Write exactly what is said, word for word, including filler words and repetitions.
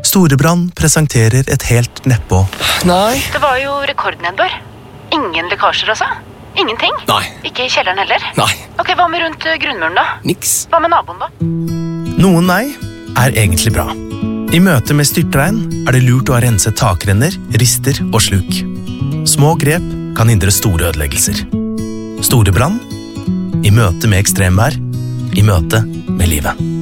Storebrand presenterer et helt nedpå. Nei. Det var jo rekordnedbør. Ingen lekkasjer altså? Ingenting? Nei. Ikke i kjelleren heller? Nei. Ok, hva med rundt grunnmuren da? Niks. Hva med naboen da? Noen nei er egentlig bra. I møte med styrtregn er det lurt å ha renset takrenner, rister og sluk. Små grep kan hindre store ødeleggelser. Storebrand, i møte med ekstremvær, i møte med livet.